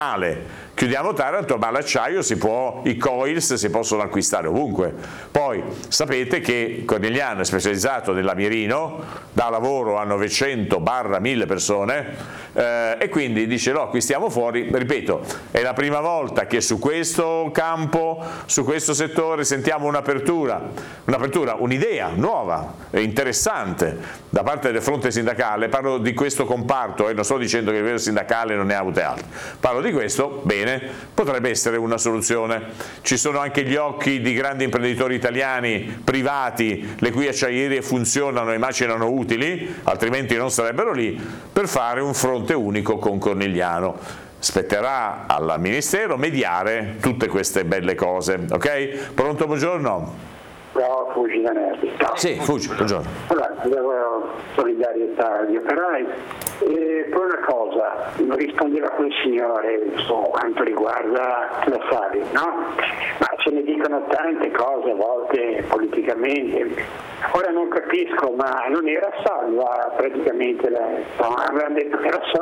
chiudiamo Taranto, ma l'acciaio i coils si possono acquistare ovunque. Poi sapete che Cornigliano è specializzato nella Mirino, dà lavoro a 900-1000 persone, e quindi dice no, acquistiamo fuori. Ripeto, è la prima volta che su questo campo, su questo settore sentiamo un'apertura, un'idea nuova, interessante da parte del fronte sindacale. Parlo di questo comparto e non sto dicendo che il livello sindacale non ne ha avute altre, parlo di questo. Bene, potrebbe essere una soluzione. Ci sono anche gli occhi di grandi imprenditori italiani privati, le cui acciaierie funzionano e macinano utili, altrimenti non sarebbero lì, per fare un fronte unico con Cornigliano. Spetterà al Ministero mediare tutte queste belle cose, ok? Pronto, buongiorno? Ciao, Fugi da Nervi. Sì, Fugi, buongiorno. Allora, devo solidarietà agli operai. E poi una cosa, rispondeva quel signore su quanto riguarda la Savi, no? Ma ce ne dicono tante cose a volte politicamente. Ora non capisco, ma non era salva praticamente avevano detto che era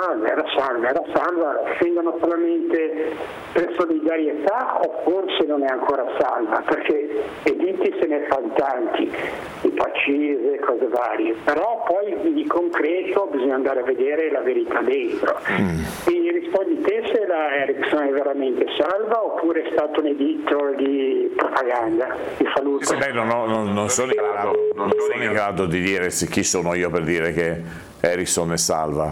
salva, scendono solamente per solidarietà o forse non è ancora salva, perché editi se ne fanno tanti, i Pacise, cose varie, però poi di concreto bisogna andare a vedere la verità dentro. Quindi rispondi te se la Ericsson è veramente salva oppure è stato un editto di propaganda. Ti saluto. Sì, beh, non sono in grado di dire chi sono io per dire che Ericsson è salva.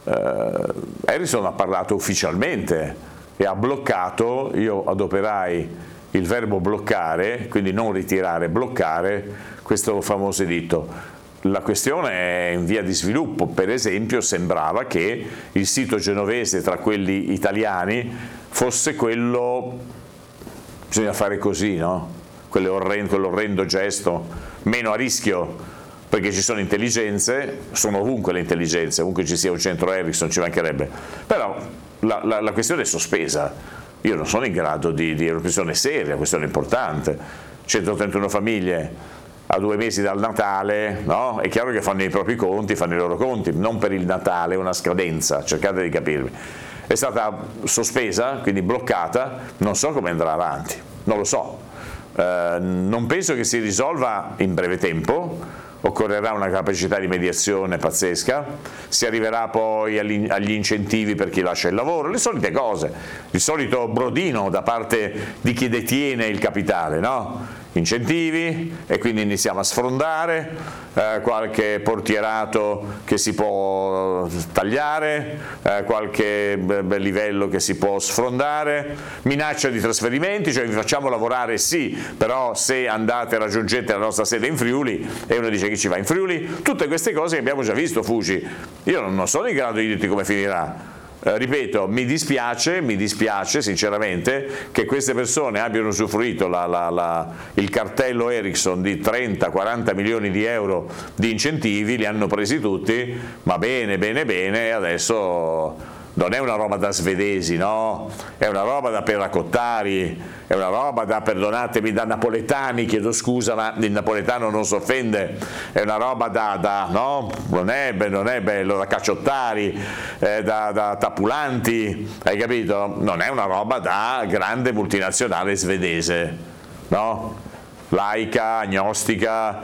Ericsson ha parlato ufficialmente e ha bloccato, io adoperai il verbo bloccare, quindi non ritirare, bloccare questo famoso editto. La questione è in via di sviluppo. Per esempio sembrava che il sito genovese tra quelli italiani fosse quello, bisogna fare così, no? Quell'orrendo gesto, meno a rischio, perché ci sono intelligenze, sono ovunque le intelligenze, ovunque ci sia un centro Ericsson ci mancherebbe, però la questione è sospesa. Io non sono in grado di dire, una questione seria, una questione importante. 131 famiglie a 2 mesi dal Natale, no? È chiaro che fanno i propri conti, fanno i loro conti, non per il Natale, è una scadenza, cercate di capirmi. È stata sospesa, quindi bloccata, non so come andrà avanti, non lo so. Non penso che si risolva in breve tempo. Occorrerà una capacità di mediazione pazzesca, si arriverà poi agli incentivi per chi lascia il lavoro, le solite cose, il solito brodino da parte di chi detiene il capitale, no? Incentivi, e quindi iniziamo a sfrondare, qualche portierato che si può tagliare, qualche livello che si può sfrondare, minaccia di trasferimenti, cioè vi facciamo lavorare sì, però se andate raggiungete la nostra sede in Friuli, e uno dice chi ci va in Friuli, tutte queste cose che abbiamo già visto, Fugi. Io non sono in grado di dirti come finirà. Ripeto, mi dispiace sinceramente che queste persone abbiano usufruito il cartello Ericsson di 30-40 milioni di euro di incentivi, li hanno presi tutti, ma bene, adesso non è una roba da svedesi, no? È una roba da perracottari, è una roba da, perdonatemi, da napoletani, chiedo scusa, ma il napoletano non si offende, è una roba no? Non è bello, da cacciottari, da tapulanti, hai capito? Non è una roba da grande multinazionale svedese, no? Laica, agnostica,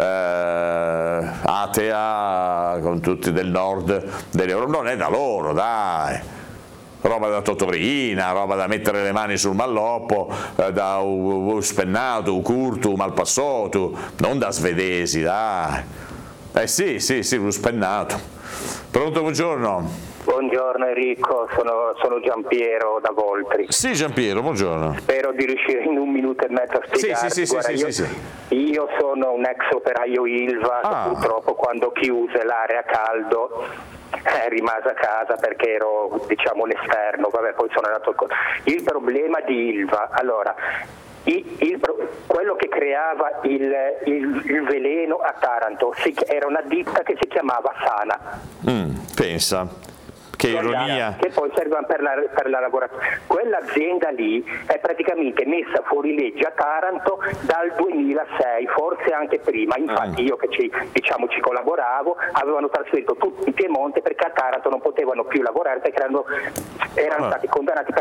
atea, con tutti del nord dell'Europa, non è da loro, dai, roba da Totorina, roba da mettere le mani sul malloppo, da spennato, curto, malpassato, non da svedesi, dai. Sì, spennato. Pronto, buongiorno. Buongiorno Enrico, sono Giampiero da Voltri. Sì, Giampiero, buongiorno. Spero di riuscire in 1 minuto e mezzo a spiegarti. Sì. Io sono un ex operaio Ilva, purtroppo quando chiuse l'area quello rimase a casa perché ero, diciamo, un esterno, vabbè, poi sono andato il problema di Ilva. Allora, quello che creava il veleno a Taranto era una ditta che si chiamava Sana. Pensa. Che ironia. Che poi serve per la lavorazione. Quell'azienda lì è praticamente messa fuori legge a Taranto dal 2006, forse anche prima. Infatti io che ci collaboravo, avevano trasferito tutti in Piemonte perché a Taranto non potevano più lavorare perché erano stati condannati per